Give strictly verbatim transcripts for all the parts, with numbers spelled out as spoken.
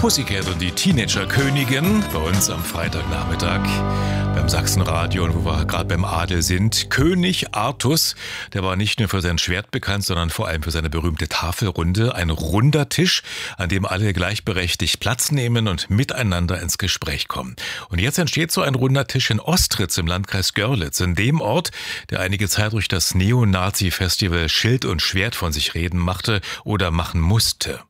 Pussycat und die Teenager-Königin bei uns am Freitagnachmittag beim Sachsenradio, und wo wir gerade beim Adel sind. König Artus, der war nicht nur für sein Schwert bekannt, sondern vor allem für seine berühmte Tafelrunde. Ein runder Tisch, an dem alle gleichberechtigt Platz nehmen und miteinander ins Gespräch kommen. Und jetzt entsteht so ein runder Tisch in Ostritz im Landkreis Görlitz, in dem Ort, der einige Zeit durch das Neonazi-Festival Schild und Schwert von sich reden machte oder machen musste.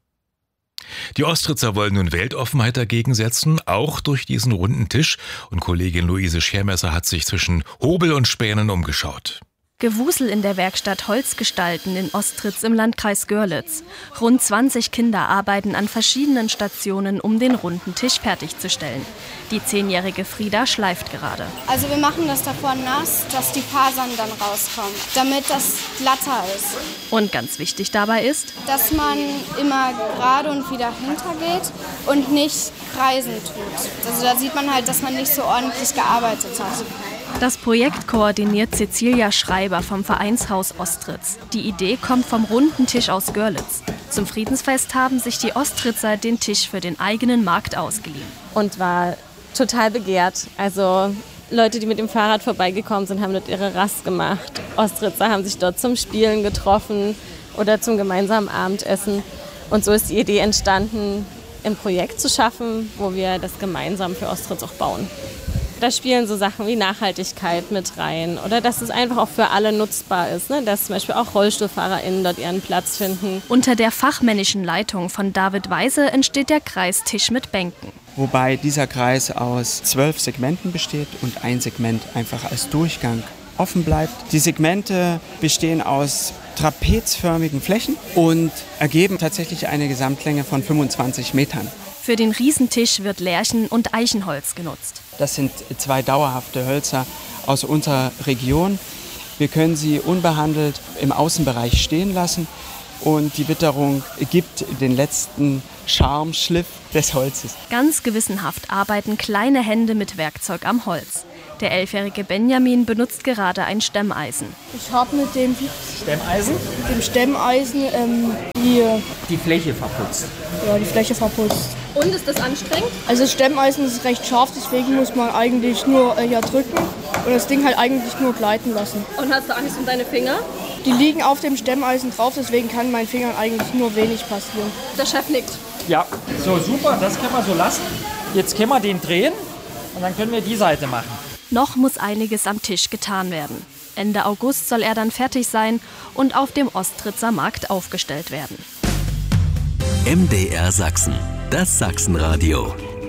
Die Ostritzer wollen nun Weltoffenheit dagegen setzen, auch durch diesen runden Tisch. Und Kollegin Luise Schermesser hat sich zwischen Hobel und Spänen umgeschaut. Gewusel in der Werkstatt Holzgestalten in Ostritz im Landkreis Görlitz. Rund zwanzig Kinder arbeiten an verschiedenen Stationen, um den runden Tisch fertigzustellen. Die zehnjährige Frieda schleift gerade. Also wir machen das davor nass, dass die Fasern dann rauskommen, damit das glatter ist. Und ganz wichtig dabei ist, dass man immer gerade und wieder hintergeht und nicht kreisen tut. Also da sieht man halt, dass man nicht so ordentlich gearbeitet hat. Das Projekt koordiniert Cecilia Schreiber vom Vereinshaus Ostritz. Die Idee kommt vom runden Tisch aus Görlitz. Zum Friedensfest haben sich die Ostritzer den Tisch für den eigenen Markt ausgeliehen. Und war total begehrt. Also Leute, die mit dem Fahrrad vorbeigekommen sind, haben dort ihre Rast gemacht. Ostritzer haben sich dort zum Spielen getroffen oder zum gemeinsamen Abendessen. Und so ist die Idee entstanden, ein Projekt zu schaffen, wo wir das gemeinsam für Ostritz auch bauen. Da spielen so Sachen wie Nachhaltigkeit mit rein oder dass es einfach auch für alle nutzbar ist, ne? Dass zum Beispiel auch RollstuhlfahrerInnen dort ihren Platz finden. Unter der fachmännischen Leitung von David Weise entsteht der Kreistisch mit Bänken. Wobei dieser Kreis aus zwölf Segmenten besteht und ein Segment einfach als Durchgang offen bleibt. Die Segmente bestehen aus trapezförmigen Flächen und ergeben tatsächlich eine Gesamtlänge von fünfundzwanzig Metern. Für den Riesentisch wird Lärchen- und Eichenholz genutzt. Das sind zwei dauerhafte Hölzer aus unserer Region. Wir können sie unbehandelt im Außenbereich stehen lassen und die Witterung gibt den letzten Charmeschliff des Holzes. Ganz gewissenhaft arbeiten kleine Hände mit Werkzeug am Holz. Der elfjährige Benjamin benutzt gerade ein Stemmeisen. Ich habe mit dem Stemmeisen, mit dem Stemmeisen ähm, die, die Fläche verputzt. Ja, die Fläche verputzt. Und ist das anstrengend? Also das Stemmeisen ist recht scharf, deswegen muss man eigentlich nur äh, hier drücken und das Ding halt eigentlich nur gleiten lassen. Und hast du Angst um deine Finger? Die liegen auf dem Stemmeisen drauf, deswegen kann meinen Fingern eigentlich nur wenig passieren. Der Chef nickt. Ja, so super, das können wir so lassen. Jetzt können wir den drehen und dann können wir die Seite machen. Noch muss einiges am Tisch getan werden. Ende August soll er dann fertig sein und auf dem Ostritzer Markt aufgestellt werden. M D R Sachsen, das Sachsenradio.